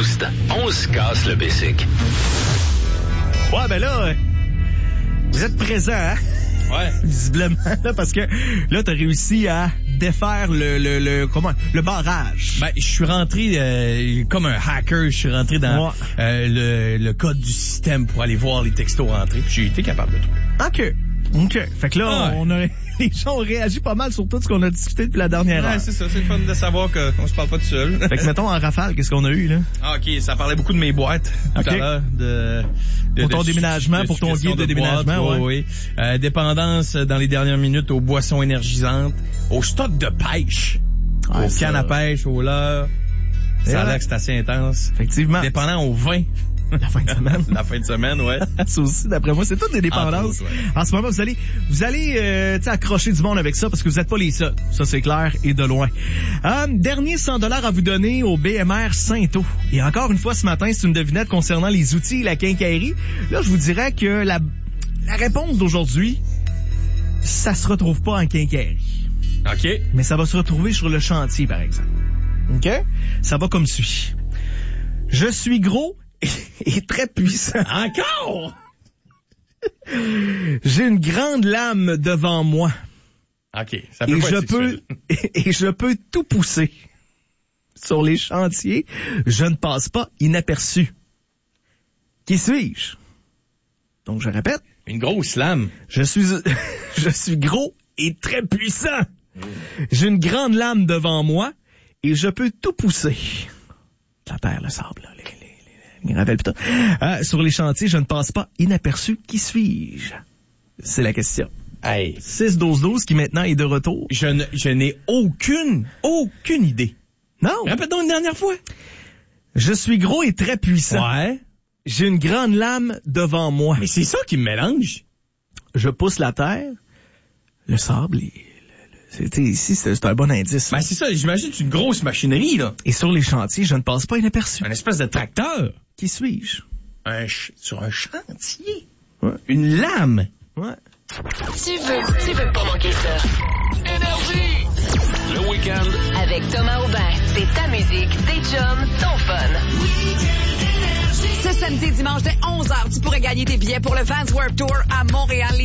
Boost, on se casse le basic. Ouais, ben là, vous êtes présents, hein? Ouais. Visiblement, là, parce que là, t'as réussi à défaire le barrage. Ben, je suis rentré comme un hacker, je suis rentré dans le code du système pour aller voir les textos rentrés, puis j'ai été capable de trouver. OK. Fait que là, les gens ont réagi pas mal sur tout ce qu'on a discuté depuis la dernière heure. Ouais, c'est ça, c'est le fun de savoir qu'on se parle pas tout seul. Fait que mettons en rafale, qu'est-ce qu'on a eu, là? Ah, OK, ça parlait beaucoup de mes boîtes tout à l'heure. Pour ton déménagement, pour ton guide de déménagement, oui. Dépendance dans les dernières minutes aux boissons énergisantes, au stock de pêche, aux cannes à pêche, au leurre. Ça a l'air que c'est assez intense. Effectivement. Dépendant au vin. La fin de semaine. La fin de semaine, ouais. Ça aussi, d'après moi, c'est toutes des dépendances. En ce moment, vous allez accrocher du monde avec ça parce que vous n'êtes pas les seuls. Ça, c'est clair et de loin. Dernier $100 à vous donner au BMR Saint-Eau. Et encore une fois, ce matin, c'est une devinette concernant les outils et la quincaillerie. Là, je vous dirais que la réponse d'aujourd'hui, ça se retrouve pas en quincaillerie. OK. Mais ça va se retrouver sur le chantier, par exemple. OK? Ça va comme suit. Je suis gros et très puissant. Encore? J'ai une grande lame devant moi. OK, ça peut pas être sexuel. Et je peux tout pousser. Sur les chantiers, je ne passe pas inaperçu. Qui suis-je? Donc, je répète. Une grosse lame. Je suis gros et très puissant. J'ai une grande lame devant moi et je peux tout pousser. La terre, le sable, là, les gravels, putain. Sur les chantiers, je ne passe pas inaperçu. Qui suis-je? C'est la question. Hey. 6-12-12 qui maintenant est de retour. Je n'ai aucune idée. Non. Répète-donc une dernière fois. Je suis gros et très puissant. Ouais. J'ai une grande lame devant moi. Mais c'est ça qui me mélange. Je pousse la terre, le sable ici, c'est un bon indice. Ben, c'est ça, j'imagine que c'est une grosse machinerie, là. Et sur les chantiers, je ne passe pas inaperçu. Un espèce de tracteur. Qui suis-je? Sur un chantier. Ouais. Une lame. Ouais. Tu veux pas manquer ça. Énergie! Le week-end. Avec Thomas Aubin. C'est ta musique, tes chums, ton fun. Ce samedi et dimanche dès 11h, tu pourrais gagner tes billets pour le Vans Warped Tour à Montréal.